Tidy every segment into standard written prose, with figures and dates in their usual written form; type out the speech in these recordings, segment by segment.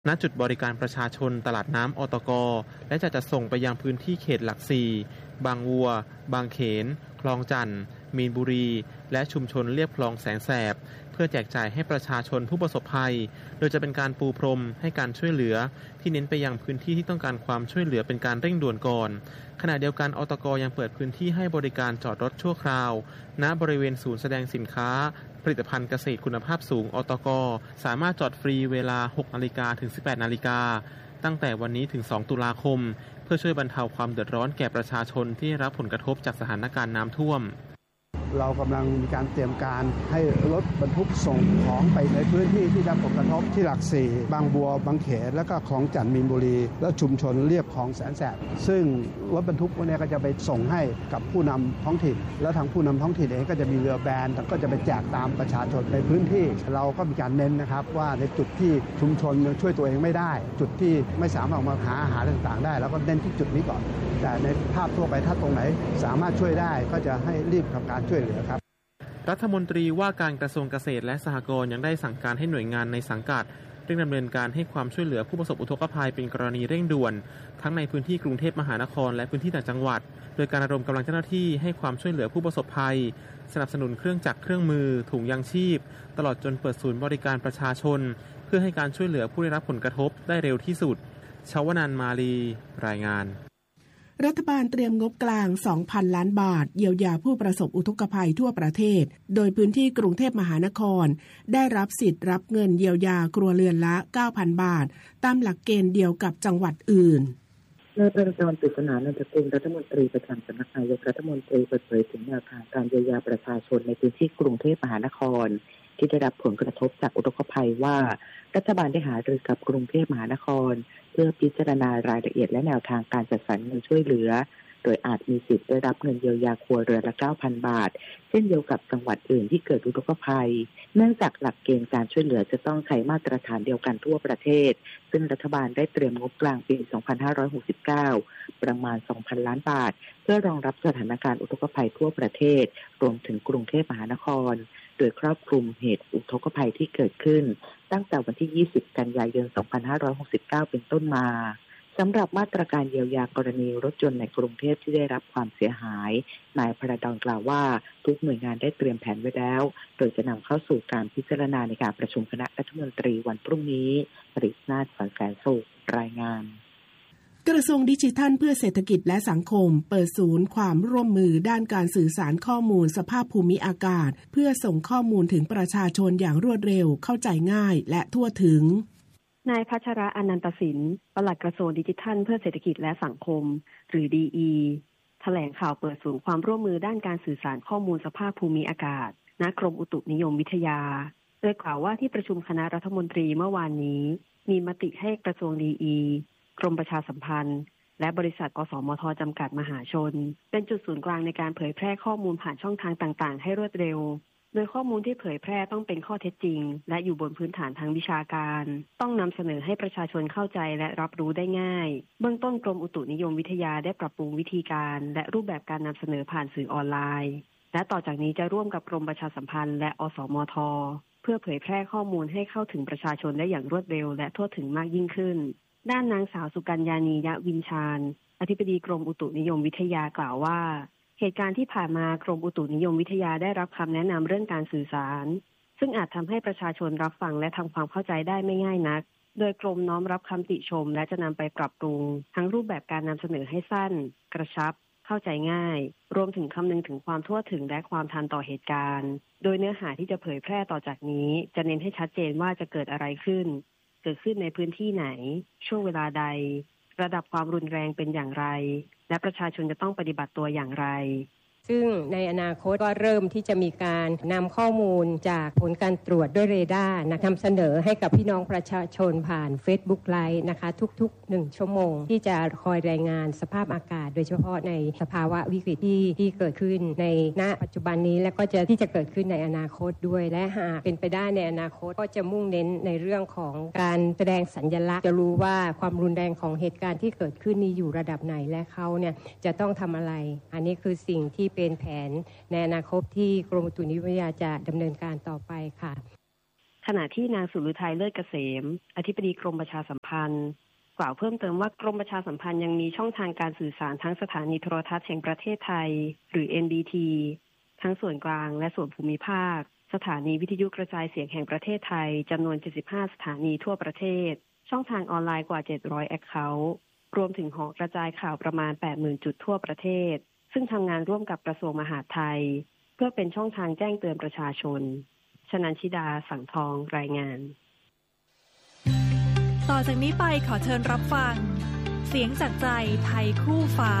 ณจุดบริการประชาชนตลาดน้ำอตก.และจะจัดส่งไปยังพื้นที่เขตหลัก4บางวัวบางเขนคลองจันทน์มีนบุรีและชุมชนเลียบคลองแสนแสบเพื่อแจกจ่ายให้ประชาชนผู้ประสบภัยโดยจะเป็นการปูพรมให้การช่วยเหลือที่เน้นไปยังพื้นที่ที่ต้องการความช่วยเหลือเป็นการเร่งด่วนก่อนขณะเดียวกันอตก.ยังเปิดพื้นที่ให้บริการจอดรถชั่วคราวณบริเวณศูนย์แสดงสินค้าผลิตภัณฑ์เกษตรคุณภาพสูงอตก.สามารถจอดฟรีเวลา 6 นาฬิกาถึง 18 นาฬิกาตั้งแต่วันนี้ถึง 2 ตุลาคมเพื่อช่วยบรรเทาความเดือดร้อนแก่ประชาชนที่ได้รับผลกระทบจากสถานการณ์น้ำท่วมเรากำลังมีการเตรียมการให้รถบรรทุกส่งของไปในพื้นที่ที่ได้รับผลกระทบที่หลัก4บางบัวบางเขนแล้วก็คลองจันทน์มีนบุรีและชุมชนเรียบคลองแสนแสบซึ่งรถบรรทุกพวกนี้ก็จะไปส่งให้กับผู้นำท้องถิ่นแล้วทางผู้นำท้องถิ่นเองก็จะมีเรือแบนก็จะไปแจกตามประชาชนในพื้นที่เราก็มีการเน้นนะครับว่าในจุดที่ชุมชนยังช่วยตัวเองไม่ได้จุดที่ไม่สามารถมาหาอาหารต่างๆได้แล้วก็เน้นที่จุดนี้ก่อนแต่ในภาพทั่วไปถ้าตรงไหนสามารถช่วยได้ก็จะให้รีบทำการช่วยเหลือครับรัฐมนตรีว่าการกระทรวงเกษตรและสหกรณ์ยังได้สั่งการให้หน่วยงานในสังกัดเร่งดำเนินการให้ความช่วยเหลือผู้ประสบอุทกภัยเป็นกรณีเร่งด่วนทั้งในพื้นที่กรุงเทพมหานครและพื้นที่ต่างจังหวัดโดยการระดมกำลังเจ้าหน้าที่ให้ความช่วยเหลือผู้ประสบภัยสนับสนุนเครื่องจักรเครื่องมือถุงยางชีพตลอดจนเปิดศูนย์บริการประชาชนเพื่อให้การช่วยเหลือผู้ได้รับผลกระทบได้เร็วที่สุดชวนันท์ มาลีรายงานรัฐบาลเตรียมงบกลาง 2,000 ล้านบาทเยียวยาผู้ประสบอุทกภัยทั่วประเทศโดยพื้นที่กรุงเทพมหานครได้รับสิทธิ์รับเงินเยียวยาครัวเรือนละ 9,000 บาทตามหลักเกณฑ์เดียวกับจังหวัดอื่นนายประจร ปริศนานันทกุลรัฐมนตรีประจำสำนักนายกรัฐมนตรีเปิดเผยถึงแนวทางการเยียวยาประชาชนในพื้นที่กรุงเทพมหานครที่ได้รับผลกระทบจากอุทกภัยว่ารัฐบาลได้หารือกับกรุงเทพมหานครเพื่อพิจารณารายละเอียดและแนวทางการจัดสรรเงินช่วยเหลือโดยอาจมีสิทธิ์ได้รับเงินเยียวยาครัวเรือนละ 9,000 บาทเช่นเดียวกับจังหวัดอื่นที่เกิดอุทกภัยเนื่องจากหลักเกณฑ์การช่วยเหลือจะต้องใช้มาตรฐานเดียวกันทั่วประเทศซึ่งรัฐบาลได้เตรียมงบกลางปี 2569 ประมาณ 2,000 ล้านบาทเพื่อรองรับสถานการณ์อุทกภัยทั่วประเทศรวมถึงกรุงเทพมหานครโดยครอบคลุมเหตุอุทกภัยที่เกิดขึ้นตั้งแต่วันที่ 20 กันยายน 2569 เป็นต้นมาสำหรับมาตรการเยียวยากรณีรถยนต์ในกรุงเทพที่ได้รับความเสียหายนายพระดอนกล่าวว่าทุกหน่วยงานได้เตรียมแผนไว้แล้วโดยจะนำเข้าสู่การพิจารณาในการประชุมคณะรัฐมนตรีวันพรุ่งนี้ปริศนาถ แสนสุขรายงานกระทรวงดิจิทัลเพื่อเศรษฐกิจและสังคมเปิดศูนย์ความร่วมมือด้านการสื่อสารข้อมูลสภาพภูมิอากาศเพื่อส่งข้อมูลถึงประชาชนอย่างรวดเร็วเข้าใจง่ายและทั่วถึงนายพัชระอนันตสินปลัดกระทรวงดิจิทัลเพื่อเศรษฐกิจและสังคมหรือ DE แถลงข่าวเปิดศูนย์ความร่วมมือด้านการสื่อสารข้อมูลสภาพภูมิอากาศณกรมอุตุนิยมวิทยาโดยกล่าวว่าที่ประชุมคณะรัฐมนตรีเมื่อวานนี้มีมติให้กระทรวง DE กรมประชาสัมพันธ์และบริษัทอสมทจำกัดมหาชนเป็นจุดศูนย์กลางในการเผยแพร่ข้อมูลผ่านช่องทางต่างๆให้รวดเร็วโดยข้อมูลที่เผยแพร่ต้องเป็นข้อเท็จจริงและอยู่บนพื้นฐานทางวิชาการต้องนำเสนอให้ประชาชนเข้าใจและรับรู้ได้ง่ายเบื้องต้นกรมอุตุนิยมวิทยาได้ปรับปรุงวิธีการและรูปแบบการนำเสนอผ่านสื่อออนไลน์และต่อจากนี้จะร่วมกับกรมประชาสัมพันธ์และอสมทเพื่อเผยแพร่ข้อมูลให้เข้าถึงประชาชนได้อย่างรวดเร็วและทั่วถึงมากยิ่งขึ้นด้านนางสาวสุกัญญานียะวินชาญอธิบดีกรมอุตุนิยมวิทยากล่าวว่าเหตุการณ์ที่ผ่านมากรมอุตุนิยมวิทยาได้รับคำแนะนำเรื่องการสื่อสารซึ่งอาจทำให้ประชาชนรับฟังและทำความเข้าใจได้ไม่ง่ายนักโดยกรมน้อมรับคำติชมและจะนำไปปรับปรุงทั้งรูปแบบการนำเสนอให้สั้นกระชับเข้าใจง่ายรวมถึงคำนึงถึงความทั่วถึงและความทันต่อเหตุการณ์โดยเนื้อหาที่จะเผยแพร่ต่อจากนี้จะเน้นให้ชัดเจนว่าจะเกิดอะไรขึ้นเกิดขึ้นในพื้นที่ไหนช่วงเวลาใดระดับความรุนแรงเป็นอย่างไรและประชาชนจะต้องปฏิบัติตัวอย่างไรซึ่งในอนาคตก็เริ่มที่จะมีการนำข้อมูลจากผลการตรวจด้วยเรดาร์นำเสนอให้กับพี่น้องประชาชนผ่าน Facebook Live นะคะทุกๆ1ชั่วโมงที่จะคอยรายงานสภาพอากาศโดยเฉพาะในสภาวะวิกฤตที่เกิดขึ้นในณปัจจุบันนี้และก็ที่จะเกิดขึ้นในอนาคตด้วยและหากเป็นไปได้ในอนาคตก็จะมุ่งเน้นในเรื่องของการแสดงสัญลักษณ์จะรู้ว่าความรุนแรงของเหตุการณ์ที่เกิดขึ้นนี้อยู่ระดับไหนและเขาเนี่ยจะต้องทำอะไรอันนี้คือสิ่งที่เป็นแผนในอนาคตที่กรมอุตุนิยมวิทยาจะดำเนินการต่อไปค่ะขณะที่นางสุฤทัยเลิศเกษมอธิบดีกรมประชาสัมพันธ์กล่าวเพิ่มเติมว่ากรมประชาสัมพันธ์ยังมีช่องทางการสื่อสารทั้งสถานีโทรทัศน์แห่งประเทศไทยหรือ NBT ทั้งส่วนกลางและส่วนภูมิภาคสถานีวิทยุกระจายเสียงแห่งประเทศไทยจำนวน75สถานีทั่วประเทศช่องทางออนไลน์กว่า700แอคเคาท์รวมถึงหอกระจายข่าวประมาณ 80,000 จุดทั่วประเทศซึ่งทำงานร่วมกับกระทรวงมหาดไทยเพื่อเป็นช่องทางแจ้งเตือนประชาชนชนันชิดาสังทองรายงานต่อจากนี้ไปขอเชิญรับฟังเสียงจากใจไทยคู่ฟ้า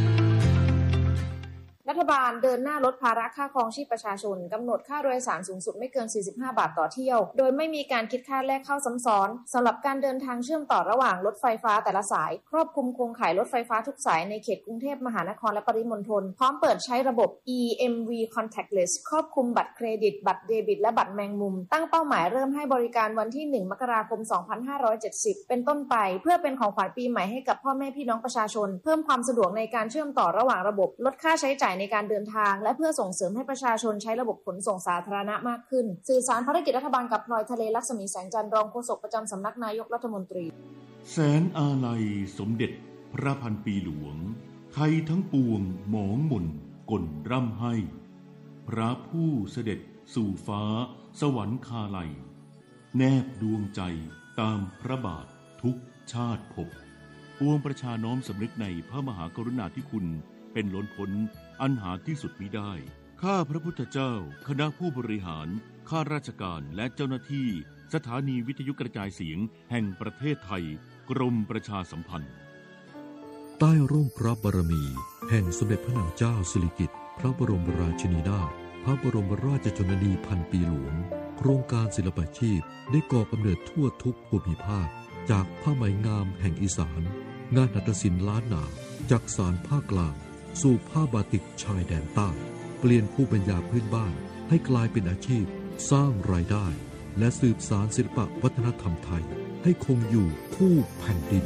รัฐบาลเดินหน้าลดภาระค่าครองชีพประชาชนกำหนดค่าโดยสารสูงสุดไม่เกิน45 บาทต่อเที่ยวโดยไม่มีการคิดค่าแลกเข้าซ้ำซ้อนสำหรับการเดินทางเชื่อมต่อระหว่างรถไฟฟ้าแต่ละสายครอบคลุมโครงข่ายรถไฟฟ้าทุกสายในเขตกรุงเทพมหานครและปริมณฑลพร้อมเปิดใช้ระบบ EMV Contactless ครอบคลุมบัตรเครดิตบัตรเดบิตและบัตรแมงมุมตั้งเป้าหมายเริ่มให้บริการวันที่1 มกราคม 2570เป็นต้นไปเพื่อเป็นของขวัญปีใหม่ให้กับพ่อแม่พี่น้องประชาชนเพิ่มความสะดวกในการเชื่อมต่อระหว่างระบบลดค่าใช้จ่ายในการเดินทางและเพื่อส่งเสริมให้ประชาชนใช้ระบบขนส่งสาธารณะมากขึ้นสื่อสารภารกิจรัฐบาลกับพลอยทะเลลักษมีแสงจันทร์รองโฆษกประจำสำนักนายกรัฐมนตรีแสนอาลัยสมเด็จพระพันปีหลวงไทยทั้งปวงหมองหม่นก่นร่ำให้พระผู้เสด็จสู่ฟ้าสวรรคาลัยแนบดวงใจตามพระบาททุกชาติภพปวงประชาน้อมสำนึกในพระมหากรุณาธิคุณเป็นล้นพ้นอันหาที่สุดมิได้ข้าพระพุทธเจ้าคณะผู้บริหารข้าราชการและเจ้าหน้าที่สถานีวิทยุกระจายเสียงแห่งประเทศไทยกรมประชาสัมพันธ์ใต้ร่มพระบารมีแห่งสมเด็จพระนางเจ้าสิริกิติ์พระบรมราชินีนาถพระบรมราชชนนีพันปีหลวงโครงการศิลปาชีพได้ก่อกำเนิดทั่วทุกภูมิภาคจากผ้าไหมงามแห่งอีสานงานหัตถศิลป์ล้านนาจากสานภาคกลางสู่ผ้าบาติกชายแดนใต้เปลี่ยนภูมิปัญญาพื้นบ้านให้กลายเป็นอาชีพสร้างรายได้และสืบสานศิลปวัฒนธรรมไทยให้คงอยู่คู่แผ่นดิน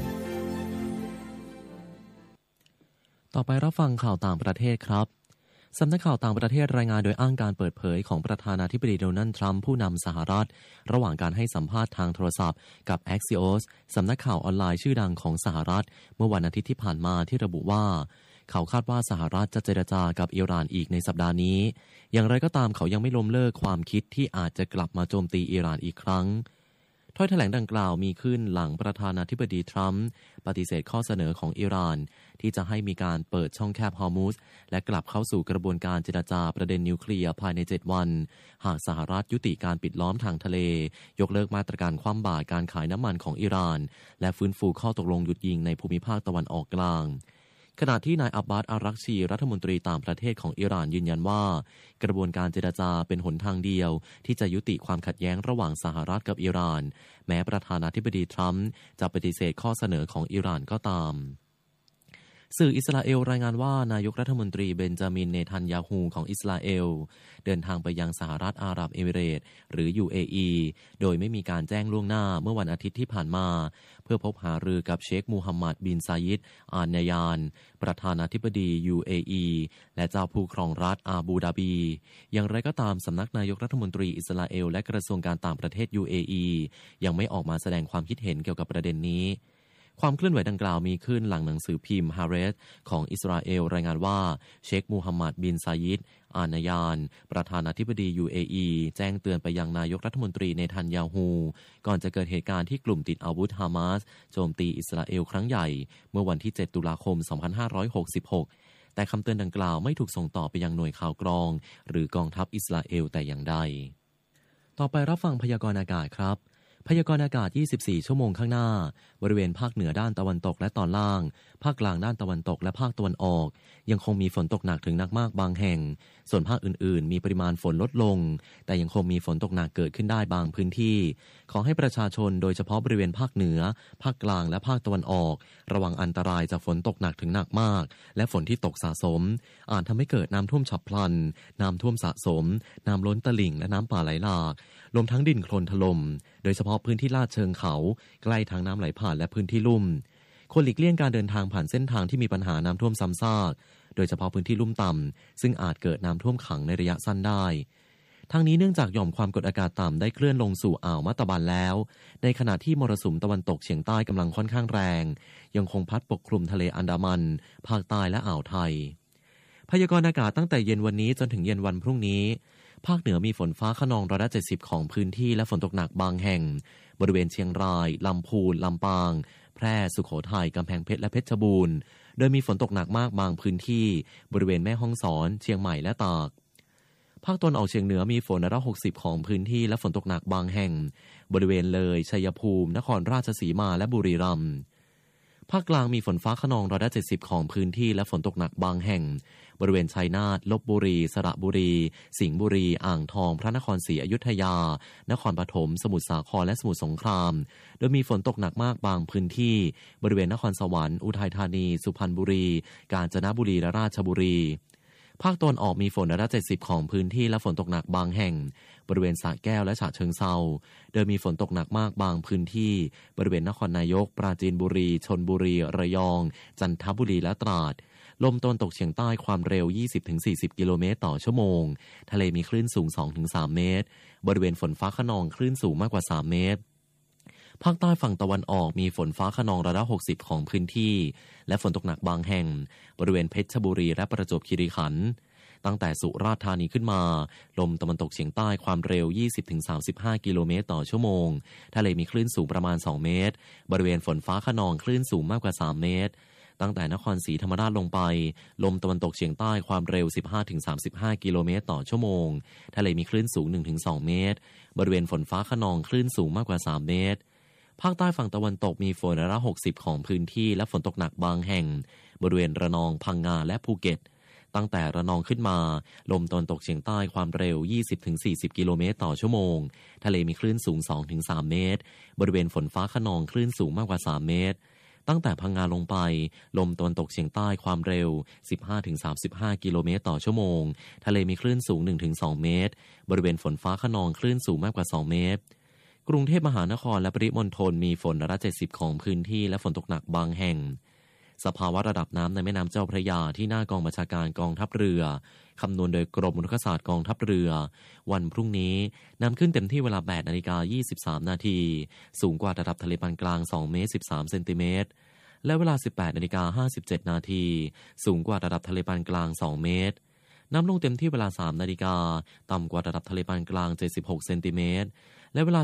ต่อไปรับฟังข่าวต่างประเทศครับสำนักข่าวต่างประเทศรายงานโดยอ้างการเปิดเผยของประธานาธิบดีโดนัลด์ทรัมป์ผู้นำสหรัฐระหว่างการให้สัมภาษณ์ทางโทรศัพท์กับ Axios สำนักข่าวออนไลน์ชื่อดังของสหรัฐเมื่อวันอาทิตย์ที่ผ่านมาที่ระบุว่าเขาคาดว่าสหรัฐจะเจรจากับอิหร่านอีกในสัปดาห์นี้อย่างไรก็ตามเขายังไม่ล้มเลิกความคิดที่อาจจะกลับมาโจมตีอิหร่านอีกครั้งถ้อยแถลงดังกล่าวมีขึ้นหลังประธานาธิบดีทรัมป์ปฏิเสธข้อเสนอของอิหร่านที่จะให้มีการเปิดช่องแคบฮอร์มุซและกลับเข้าสู่กระบวนการเจรจาประเด็นนิวเคลียร์ภายใน7วันหากสหรัฐยุติการปิดล้อมทางทะเลยกเลิกมาตรการคว่ำบาตรการขายน้ำมันของอิหร่านและฟื้นฟูข้อตกลงหยุดยิงในภูมิภาคตะวันออกกลางขณะที่นายอับบาส อารักชีรัฐมนตรีต่างประเทศของอิหร่านยืนยันว่ากระบวนการเจรจาเป็นหนทางเดียวที่จะยุติความขัดแย้งระหว่างสหรัฐกับอิหร่านแม้ประธานาธิบดีทรัมป์จะปฏิเสธข้อเสนอของอิหร่านก็ตามสื่ออิสราเอลรายงานว่านายกรัฐมนตรีเบนจามิน เนทันยาฮูของอิสราเอลเดินทางไปยังสหรัฐอาหรับเอมิเรตส์หรือ UAE โดยไม่มีการแจ้งล่วงหน้าเมื่อวันอาทิตย์ที่ผ่านมาเพื่อพบหารือกับเชคมูฮัมหมัดบินซายิดอาลนายานประธานาธิบดี UAE และเจ้าผู้ครองรัฐอาบูดาบีอย่างไรก็ตามสำนักนายกรัฐมนตรีอิสราเอลและกระทรวงการต่างประเทศ UAE ยังไม่ออกมาแสดงความคิดเห็นเกี่ยวกับประเด็นนี้ความเคลื่อนไหวดังกล่าวมีขึ้นหลังหนังสือพิมพ์ฮาเรสของอิสราเอลรายงานว่าเชคมูฮัมหมัดบินซายิดอาลนายานประธานาธิบดี UAE แจ้งเตือนไปยังนายกรัฐมนตรีเนทันยาฮูก่อนจะเกิดเหตุการณ์ที่กลุ่มติดอาวุธฮามาสโจมตีอิสราเอลครั้งใหญ่เมื่อวันที่7ตุลาคม2566แต่คำเตือนดังกล่าวไม่ถูกส่งต่อไปยังหน่วยข่าวกรองหรือกองทัพอิสราเอลแต่อย่างใดต่อไปรับฟังพยากรณ์อากาศครับพยากรณ์อากาศ24ชั่วโมงข้างหน้าบริเวณภาคเหนือด้านตะวันตกและตอนล่างภาคกลางด้านตะวันตกและภาคตะวันออกยังคงมีฝนตกหนักถึงหนักมากบางแห่งส่วนภาคอื่นๆมีปริมาณฝนลดลงแต่ยังคงมีฝนตกหนักเกิดขึ้นได้บางพื้นที่ขอให้ประชาชนโดยเฉพาะบริเวณภาคเหนือภาคกลางและภาคตะวันออกระวังอันตรายจากฝนตกหนักถึงหนักมากและฝนที่ตกสะสมอาจทำให้เกิดน้ำท่วมฉับพลันน้ำท่วมสะสมน้ำล้นตลิ่งและน้ำป่าไหลหลากรวมทั้งดินโคลนถล่มโดยเฉพาะพื้นที่ลาดเชิงเขาใกล้ทางน้ำไหลผ่านและพื้นที่ลุ่มควรหลีกเลี่ยงการเดินทางผ่านเส้นทางที่มีปัญหาน้ำท่วมซ้ำซากโดยเฉพาะพื้นที่ลุ่มต่ำซึ่งอาจเกิดน้ำท่วมขังในระยะสั้นได้ทั้งนี้เนื่องจากหย่อมความกดอากาศต่ำได้เคลื่อนลงสู่อ่าวมัตตบันแล้วในขณะที่มรสุมตะวันตกเฉียงใต้กำลังค่อนข้างแรงยังคงพัดปกคลุมทะเลอันดามันภาคใต้และอ่าวไทยพยากรณ์อากาศตั้งแต่เย็นวันนี้จนถึงเย็นวันพรุ่งนี้ภาคเหนือมีฝนฟ้าคะนอง170%ของพื้นที่และฝนตกหนักบางแห่งบริเวณเชียงรายลำพูนลำปางแพร่สุโขทัยกำแพงเพชรและเพชรบูรณ์โดยมีฝนตกหนักมากบางพื้นที่บริเวณแม่ฮ่องสอนเชียงใหม่และตากภาคตะวันออกเฉียงเหนือมีฝน160%ของพื้นที่และฝนตกหนักบางแห่งบริเวณเลยชัยภูมินครราชสีมาและบุรีรัมย์ภาคกลางมีฝนฟ้าคะนอง170%ของพื้นที่และฝนตกหนักบางแห่งบริเวณชัยนาทลพบุรีสระบุรีสิงห์บุรีอ่างทองพระนครศรีอยุธยานครปฐมสมุทรสาครและสมุทรสงครามโดยมีฝนตกหนักมากบางพื้นที่บริเวณนครสวรรค์อุทัยธานีสุพรรณบุรีกาญจนบุรีและราชบุรีภาคตะวันออกมีฝน170%ของพื้นที่และฝนตกหนักบางแห่งบริเวณสระแก้วและฉะเชิงเทราโดยมีฝนตกหนักมากบางพื้นที่บริเวณนครนายกปราจีนบุรีชลบุรีระยองจันทบุรีและตราดลมตะวันตกเฉียงใต้ความเร็ว 20-40 กิโลเมตรต่อชั่วโมงทะเลมีคลื่นสูง 2-3 เมตรบริเวณฝนฟ้าคะนองคลื่นสูงมากกว่า3เมตรภาคใต้ฝั่งตะวันออกมีฝนฟ้าคะนอง160%ของพื้นที่และฝนตกหนักบางแห่งบริเวณเพชรบุรีและประจวบคีรีขันธ์ตั้งแต่สุราษฎร์ธานีขึ้นมาลมตะวันตกเฉียงใต้ความเร็ว 20-35 กิโลเมตรต่อชั่วโมงทะเลมีคลื่นสูงประมาณ2เมตรบริเวณฝนฟ้าคะนองคลื่นสูงมากกว่า3เมตรตั้งแต่นครศรีธรรมราชลงไปลมตะวันตกเฉียงใต้ความเร็ว 15-35 กิโลเมตรต่อชั่วโมงทะเลมีคลื่นสูง 1-2 เมตรบริเวณฝนฟ้าคะนองคลื่นสูงมากกว่า3เมตรภาคใต้ฝั่งตะวันตกมีฝน160%ของพื้นที่และฝนตกหนักบางแห่งบริเวณระนองพังงาและภูเก็ตตั้งแต่ระนองขึ้นมาลมตะวันตกเฉียงใต้ความเร็ว 20-40 กิโลเมตรต่อชั่วโมงทะเลมีคลื่นสูง 2-3 เมตรบริเวณฝนฟ้าคะนองคลื่นสูงมากกว่า3เมตรตั้งแต่พังงาลงไปลมตะวันตกเฉียงใต้ความเร็ว 15-35 กิโลเมตรต่อชั่วโมงทะเลมีคลื่นสูง 1-2 เมตรบริเวณฝนฟ้าคะนองคลื่นสูงมากกว่า2เมตรกรุงเทพมหานครและปริมณฑลมีฝน170%ของพื้นที่และฝนตกหนักบางแห่งสภาวะระดับน้ำในแม่น้ำเจ้าพระยาที่หน้ากองบัญชาการกองทัพเรือคำนวณโดยกรมอุทกศาสตร์กองทัพเรือวันพรุ่งนี้น้ำขึ้นเต็มที่เวลา 8:23 นาทีสูงกว่าระดับทะเลปานกลาง2เมตร13เซนติเมตรและเวลา 18:57 นาทีสูงกว่าระดับทะเลปานกลาง2เมตรน้ำลงเต็มที่เวลา 3 นาฬิกาต่ำกว่าระดับทะเลปานกลาง76เซนติเมตรและเวลา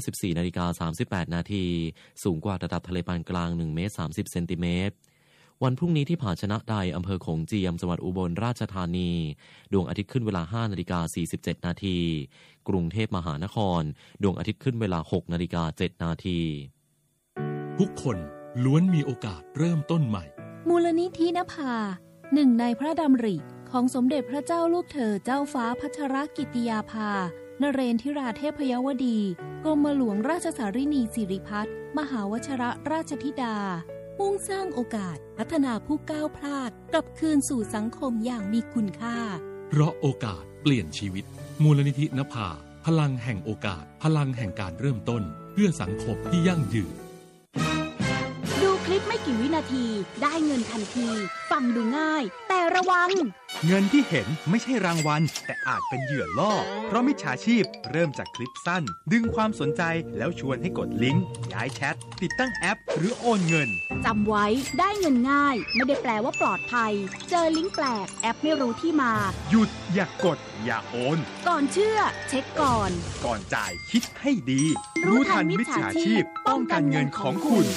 14:38 นาทีสูงกว่าระดับทะเลปานกลาง1เมตร30เซนติเมตรวันพรุ่งนี้ที่ผาชนะใดอำเภอโขงเจียมจังหวัดอุบลราชธานีดวงอาทิตย์ขึ้นเวลา 5:47 นาทีกรุงเทพมหานครดวงอาทิตย์ขึ้นเวลา 6:07 นาทีทุกคนล้วนมีโอกาสเริ่มต้นใหม่มูลนิธินภาหนึ่งในพระดำริของสมเด็จพระเจ้าลูกเธอเจ้าฟ้าพัชรกิติยาภานเรนทิราเทพยวดีกรมหลวงราชสารินีสิริพัฒน์มหาวชิรราชธิดามุ่งสร้างโอกาสพัฒนาผู้ก้าวพลาดกลับคืนสู่สังคมอย่างมีคุณค่าเพราะโอกาสเปลี่ยนชีวิตมูลนิธินภาพลังแห่งโอกาสพลังแห่งการเริ่มต้นเพื่อสังคมที่ยั่งยืนดูคลิปไม่กี่วินาทีได้เงินทันทีฟังดูง่ายแต่ระวังเงินที่เห็นไม่ใช่รางวัลแต่อาจเป็นเหยื่อล่อเพราะมิจฉาชีพเริ่มจากคลิปสั้นดึงความสนใจแล้วชวนให้กดลิงก์ย้ายแชทติดตั้งแอปหรือโอนเงินจำไว้ได้เงินง่ายไม่ได้แปลว่าปลอดภัยเจอลิงก์แปลกแอปไม่รู้ที่มาหยุดอย่ากดอย่าโอนก่อนเชื่อเช็คก่อนจ่ายคิดให้ดีรู้ทันมิจฉาชีพป้องกันเงินของคุณ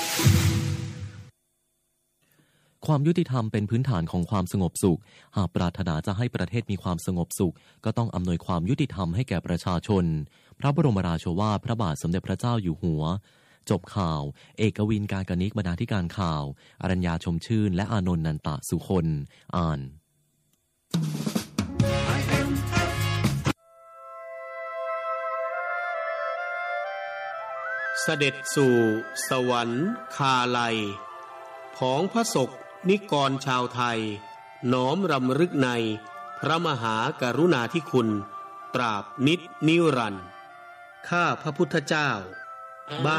ความยุติธรรมเป็นพื้นฐานของความสงบสุขหากปรารถนาจะให้ประเทศมีความสงบสุขก็ต้องอำนวยความยุติธรรมให้แก่ประชาชนพระบรมราโชวาทพระบาทสมเด็จพระเจ้าอยู่หัวจบข่าวเอกวินการกนิกบรรณาธิการข่าวอรัญญาชมชื่นและอานนท์นันตะสุคนอ่านเสด็จสู่สวรรคาลัยของพระศกนิกรชาวไทยน้อมรำลึกในพระมหากรุณาธิคุณตราบนิจนิรันดร์ข้าพระพุทธเจ้าบ้าน